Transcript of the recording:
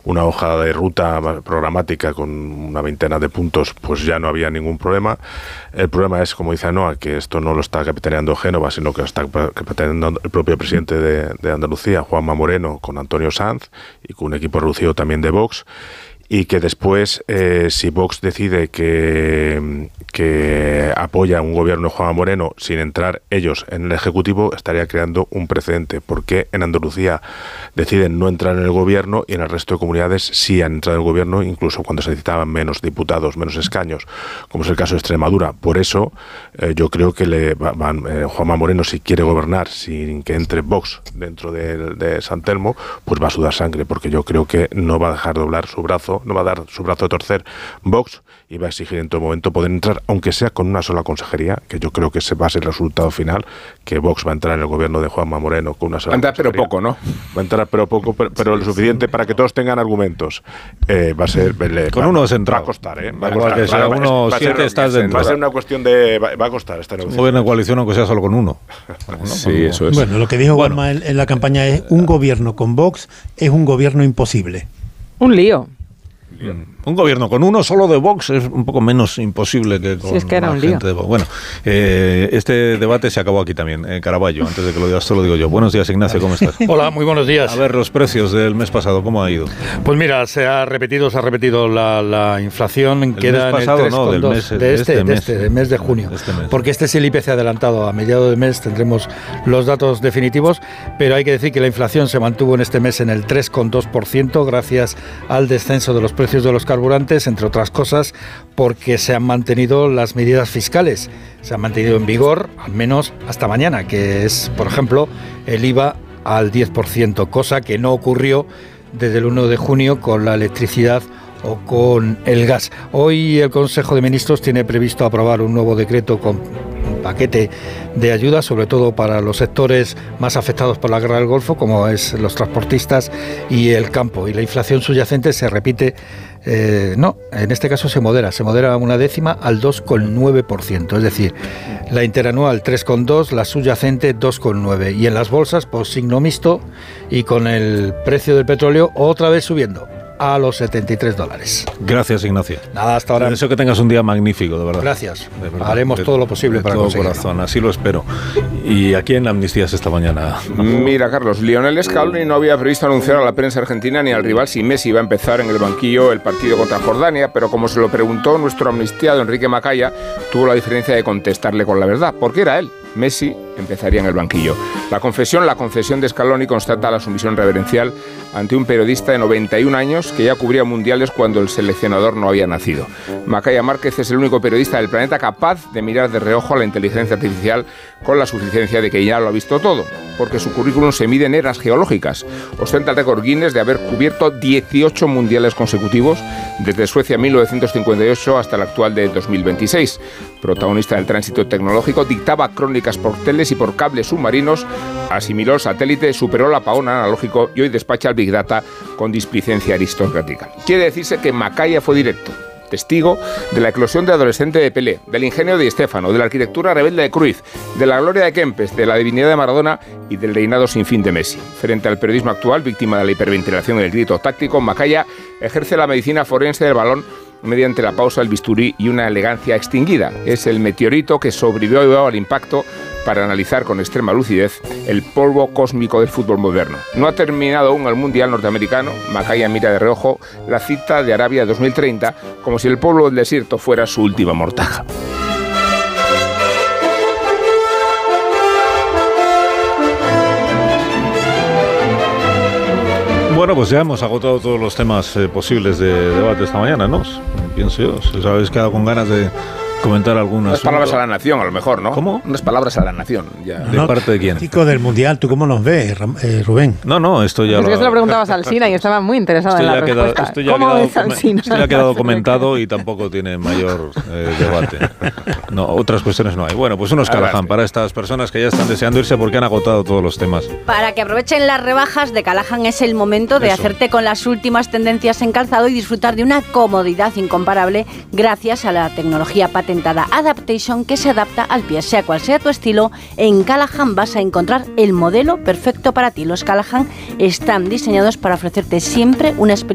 una hoja de ruta programática con una veintena de puntos, pues ya no había ningún problema. El problema es, como dice Ainhoa, que esto no lo está capitaneando Génova, sino que lo está capitaneando el propio presidente de Andalucía, Juanma Moreno, con Antonio Sanz y con un equipo reducido también de Vox. Y que después, si Vox decide que apoya un gobierno de Juanma Moreno sin entrar ellos en el Ejecutivo, estaría creando un precedente, porque en Andalucía deciden no entrar en el gobierno y en el resto de comunidades sí han entrado en el gobierno, incluso cuando se necesitaban menos diputados, menos escaños, como es el caso de Extremadura. Por eso yo creo que Juanma Moreno, si quiere gobernar sin que entre Vox dentro de San Telmo, pues va a sudar sangre, porque yo creo que no va a dejar doblar su brazo, no va a dar su brazo a torcer Vox, y va a exigir en todo momento poder entrar, aunque sea con una sola consejería, que yo creo que ese va a ser el resultado final, que Vox va a entrar en el gobierno de Juanma Moreno con una sola consejería. Pero poco, ¿no? Va a entrar pero poco, pero lo suficiente para que todos tengan argumentos. Va a ser... Con uno es entrar. Va a costar, ¿eh? Va a costar. Que sea uno siete, estás dentro. Va a ser una cuestión de... Va a costar esta negociación. Un gobierno de coalición, aunque sea solo con uno. Sí, eso es. Bueno, lo que dijo Juanma en la campaña es: un gobierno con Vox es un gobierno imposible. Un lío. Un gobierno con uno solo de Vox es un poco menos imposible que con si es que era un gente lío. de Vox. Bueno, este debate se acabó aquí también. Caraballo, antes de que lo digas tú, lo digo yo. Buenos días, Ignacio, ¿cómo estás? Hola, muy buenos días. A ver, los precios del mes pasado, ¿cómo ha ido? Pues mira, se ha repetido la inflación. ¿El queda mes pasado? en el 3,2 No, del mes, del mes de junio. Porque este es el IPC adelantado. A mediados de mes tendremos los datos definitivos, pero hay que decir que la inflación se mantuvo en este mes en el 3,2% gracias al descenso de los precios de los carburantes, entre otras cosas porque se han mantenido las medidas fiscales, se han mantenido en vigor al menos hasta mañana, que es, por ejemplo, el IVA al 10%, cosa que no ocurrió desde el 1 de junio con la electricidad o con el gas. Hoy el Consejo de Ministros tiene previsto aprobar un nuevo decreto con un paquete de ayudas, sobre todo para los sectores más afectados por la guerra del Golfo, como es los transportistas y el campo. Y la inflación subyacente se repite, en este caso se modera una décima al 2,9%, es decir, la interanual 3,2, la subyacente 2,9, y en las bolsas pues signo mixto, y con el precio del petróleo otra vez subiendo a los $73. Gracias, Ignacio. Nada, hasta ahora. Te deseo que tengas un día magnífico, de verdad. Gracias. De verdad. Haremos todo lo posible para conseguirlo. De todo corazón, así lo espero. ¿Y a quién amnistías esta mañana? Mira, Carlos, Lionel Scaloni no había previsto anunciar a la prensa argentina ni al rival si Messi iba a empezar en el banquillo el partido contra Jordania, pero como se lo preguntó nuestro amnistiado Enrique Macaya, tuvo la diferencia de contestarle con la verdad, porque era él. Messi empezaría en el banquillo. La concesión de Scaloni constata la sumisión reverencial ante un periodista de 91 años que ya cubría mundiales cuando el seleccionador no había nacido. Macaya Márquez es el único periodista del planeta capaz de mirar de reojo a la inteligencia artificial con la suficiencia de que ya lo ha visto todo, porque su currículum se mide en eras geológicas. Ostenta el récord Guinness de haber cubierto 18 mundiales consecutivos desde Suecia 1958 hasta el actual de 2026. Protagonista del tránsito tecnológico, dictaba crónicas por teles y por cables submarinos, asimiló el satélite, superó el apagón analógico y hoy despacha el Big Data con displicencia aristocrática. Quiere decirse que Macaya fue directo, testigo de la eclosión de adolescente de Pelé, del ingenio de Di Stéfano, de la arquitectura rebelde de Cruyff, de la gloria de Kempes, de la divinidad de Maradona y del reinado sin fin de Messi. Frente al periodismo actual, víctima de la hiperventilación y el grito táctico, Macaya ejerce la medicina forense del balón mediante la pausa del bisturí y una elegancia extinguida. Es el meteorito que sobrevivió al impacto para analizar con extrema lucidez el polvo cósmico del fútbol moderno. No ha terminado aún el Mundial norteamericano. Macaya mira de reojo la cita de Arabia 2030 como si el polvo del desierto fuera su última mortaja. Bueno, pues ya hemos agotado todos los temas posibles de debate esta mañana, ¿no? Pienso yo. Si os habéis quedado con ganas de comentar algunas. Unas palabras a la nación, a lo mejor, ¿no? ¿Cómo? Unas palabras a la nación. Ya. ¿De parte de quién? Chico del Mundial, ¿tú cómo nos ves, Rubén? No, esto ya Es que se lo preguntabas a Alsina y estaba muy interesado en la respuesta. Esto ya ha quedado comentado y tampoco tiene mayor debate. No, otras cuestiones no hay. Bueno, pues unos Callahan para estas personas que ya están deseando irse porque han agotado todos los temas. Para que aprovechen las rebajas de Callahan es el momento de hacerte con las últimas tendencias en calzado y disfrutar de una comodidad incomparable gracias a la tecnología patentada Adaptation, que se adapta al pie. Sea cual sea tu estilo, en Callahan vas a encontrar el modelo perfecto para ti. Los Callahan están diseñados para ofrecerte siempre una experiencia